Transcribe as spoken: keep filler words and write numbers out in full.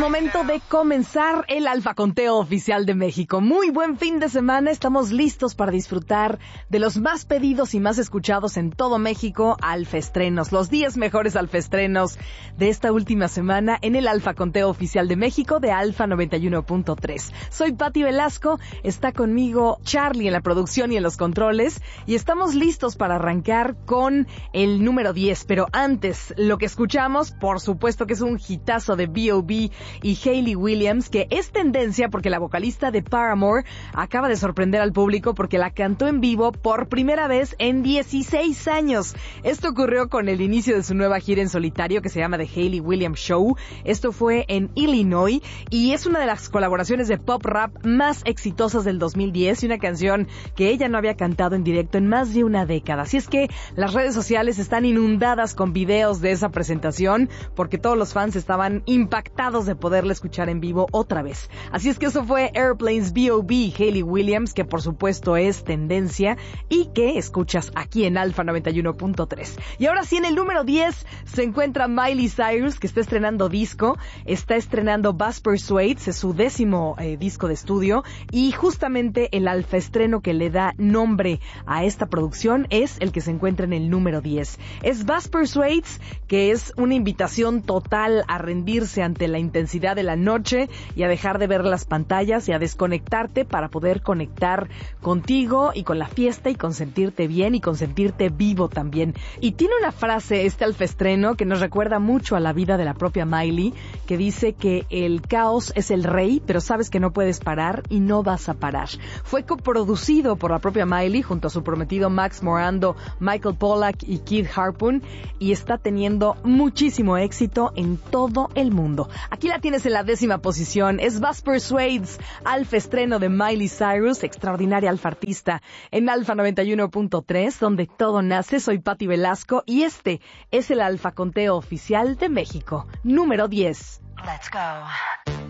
momento de comenzar el Alfa Conteo Oficial de México. Muy buen fin de semana, estamos listos para disfrutar de los más pedidos y más escuchados en todo México, alfaestrenos, los diez mejores alfaestrenos de esta última semana en el Alfa Conteo Oficial de México de Alfa noventa y uno punto tres. Soy Pati Velasco, está conmigo Charlie en la producción y en los controles y estamos listos para arrancar con el número diez, pero antes, lo que escuchamos, por supuesto que es un hitazo de B O B y Hayley Williams, que es tendencia porque la vocalista de Paramore acaba de sorprender al público porque la cantó en vivo por primera vez en dieciséis años. Esto ocurrió con el inicio de su nueva gira en solitario que se llama The Hayley Williams Show. Esto fue en Illinois y es una de las colaboraciones de pop rap más exitosas del dos mil diez y una canción que ella no había cantado en directo en más de una década. Así es que las redes sociales están inundadas con videos de esa presentación porque todos los fans estaban impactados de poderla escuchar en vivo otra vez. Así es que eso fue Airplanes, B O B, Hayley Williams, que por supuesto es tendencia y que escuchas aquí en Alfa noventa y uno punto tres. Y ahora sí, en el número diez se encuentra Miley Cyrus, que está estrenando disco, está estrenando Buzz Persuades, es su décimo eh, disco de estudio, y justamente el alfaestreno que le da nombre a esta producción es el que se encuentra en el número diez. Es Buzz Persuades, que es una invitación total a rendirse ante la intensidad de la noche y a dejar de ver las pantallas y a desconectarte para poder conectar contigo y con la fiesta y con sentirte bien y con sentirte vivo también. Y tiene una frase, este alfaestreno, que nos recuerda mucho a la vida de la propia Miley, que dice que el caos es el rey, pero sabes que no puedes parar y no vas a parar. Fue coproducido por la propia Miley junto a su prometido Max Morando, Michael Pollack y Keith Harpoon y está teniendo muchísimo éxito en todo el mundo. Aquí la tienes en la décima posición, es Buzz Persuades, alfa estreno de Miley Cyrus, extraordinaria alfa artista en Alfa noventa y uno punto tres, donde todo nace. Soy Pati Velasco y este es el Alfa Conteo Oficial de México, número diez. Let's go.